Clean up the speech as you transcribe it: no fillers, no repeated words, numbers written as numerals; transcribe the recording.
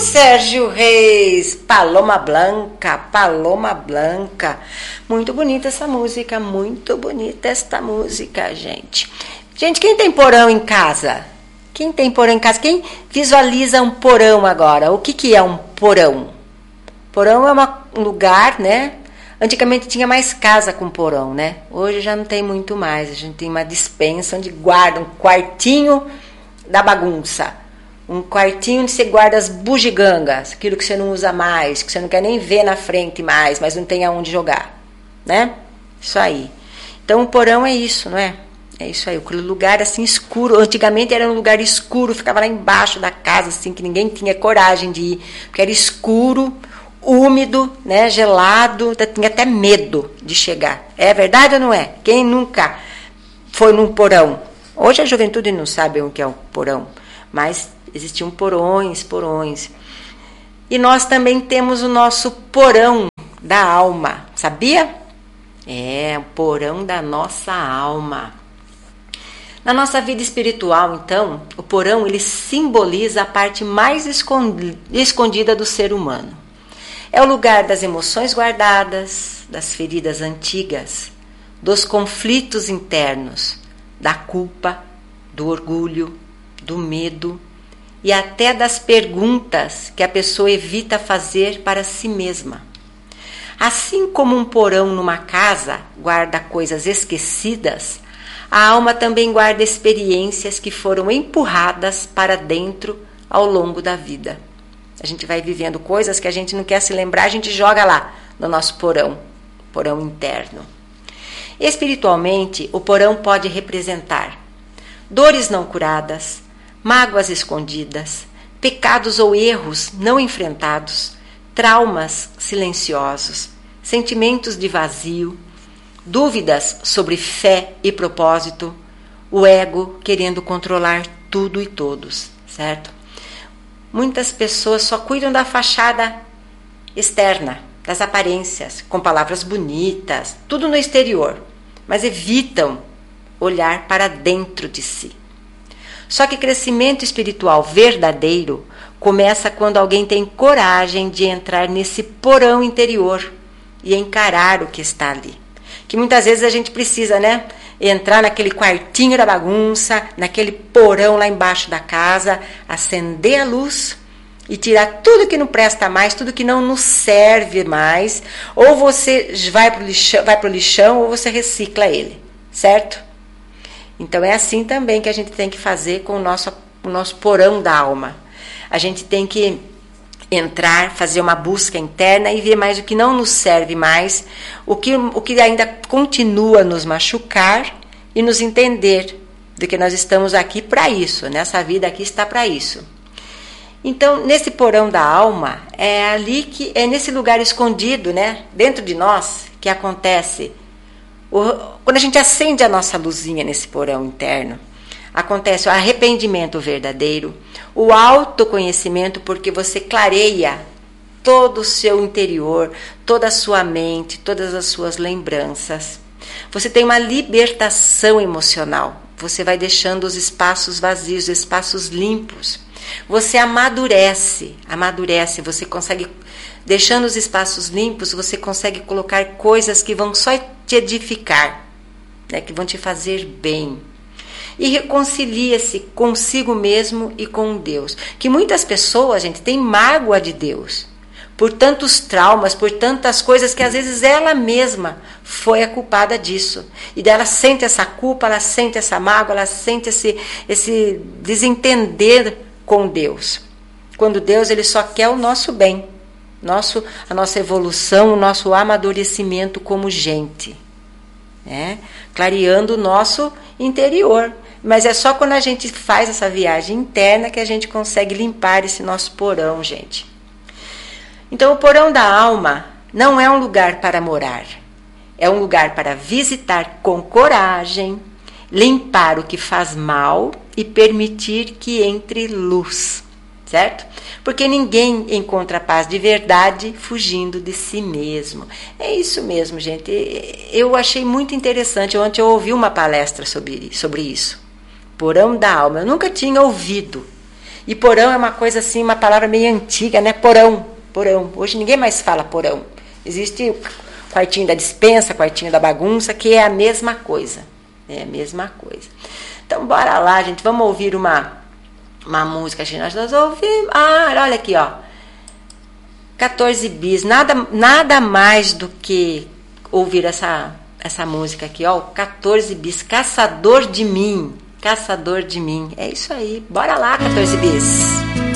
Sérgio Reis, Paloma Blanca, Paloma Blanca. Muito bonita essa música, muito bonita esta música, gente. Gente, quem tem porão em casa? Quem tem porão em casa? Quem visualiza um porão agora? O que é um porão? Porão é um lugar, né? Antigamente tinha mais casa com porão, né? Hoje já não tem muito mais. A gente tem uma despensa onde guarda um quartinho da bagunça. Um quartinho onde você guarda as bugigangas, aquilo que você não usa mais, que você não quer nem ver na frente mais, mas não tem aonde jogar, né? Isso aí. Então o porão é isso, não é? É isso aí, aquele lugar assim escuro. Antigamente era um lugar escuro, ficava lá embaixo da casa, assim, que ninguém tinha coragem de ir, porque era escuro, úmido, né? Gelado, tinha até medo de chegar. É verdade ou não é? Quem nunca foi num porão? Hoje a juventude não sabe o que é um porão, mas existiam porões. E nós também temos o nosso porão da alma, sabia? É, o porão da nossa alma. Na nossa vida espiritual, então, o porão ele simboliza a parte mais escondida do ser humano. É o lugar das emoções guardadas, das feridas antigas, dos conflitos internos, da culpa, do orgulho, do medo, e até das perguntas que a pessoa evita fazer para si mesma. Assim como um porão numa casa guarda coisas esquecidas, a alma também guarda experiências que foram empurradas para dentro ao longo da vida. A gente vai vivendo coisas que a gente não quer se lembrar, a gente joga lá no nosso porão interno. Espiritualmente, o porão pode representar dores não curadas, mágoas escondidas, pecados ou erros não enfrentados, traumas silenciosos, sentimentos de vazio, dúvidas sobre fé e propósito, o ego querendo controlar tudo e todos, certo? Muitas pessoas só cuidam da fachada externa, das aparências, com palavras bonitas, tudo no exterior, mas evitam olhar para dentro de si. Só que crescimento espiritual verdadeiro começa quando alguém tem coragem de entrar nesse porão interior e encarar o que está ali. Que muitas vezes a gente precisa, né? Entrar naquele quartinho da bagunça, naquele porão lá embaixo da casa, acender a luz e tirar tudo que não presta mais, tudo que não nos serve mais. Ou você vai pro lixão ou você recicla ele, certo? Então é assim também que a gente tem que fazer com o nosso porão da alma. A gente tem que entrar, fazer uma busca interna e ver mais o que não nos serve mais, o que ainda continua a nos machucar e nos entender de que nós estamos aqui para isso, nessa vida aqui está para isso. Então, nesse porão da alma, é nesse lugar escondido, né, dentro de nós, que acontece. Quando a gente acende a nossa luzinha nesse porão interno, acontece o arrependimento verdadeiro, o autoconhecimento, porque você clareia todo o seu interior, toda a sua mente, todas as suas lembranças. Você tem uma libertação emocional, você vai deixando os espaços vazios, espaços limpos. Você amadurece, você consegue, deixando os espaços limpos, você consegue colocar coisas que vão só te edificar, né, que vão te fazer bem. E reconcilia-se consigo mesmo e com Deus. Que muitas pessoas, gente, têm mágoa de Deus, por tantos traumas, por tantas coisas que às vezes ela mesma foi a culpada disso. E dela sente essa culpa, ela sente essa mágoa, ela sente esse desentender com Deus. Quando Deus ele só quer o nosso bem, a nossa evolução, o nosso amadurecimento como gente, né? Clareando o nosso interior. Mas é só quando a gente faz essa viagem interna que a gente consegue limpar esse nosso porão, gente. Então, o porão da alma não é um lugar para morar. É um lugar para visitar com coragem, limpar o que faz mal e permitir que entre luz, certo? Porque ninguém encontra paz de verdade fugindo de si mesmo. É isso mesmo, gente. Eu achei muito interessante. Ontem eu ouvi uma palestra sobre isso. Porão da alma. Eu nunca tinha ouvido. E porão é uma coisa assim, uma palavra meio antiga, né? Porão, porão. Hoje ninguém mais fala porão. Existe o quartinho da despensa, quartinho da bagunça, que é a mesma coisa. É a mesma coisa. Então, bora lá, gente. Vamos ouvir uma música que nós ouvimos. Ah, olha aqui, ó. 14 bis. Nada mais do que ouvir essa música aqui, ó. 14 bis. Caçador de mim. Caçador de mim. É isso aí. Bora lá, 14 bis.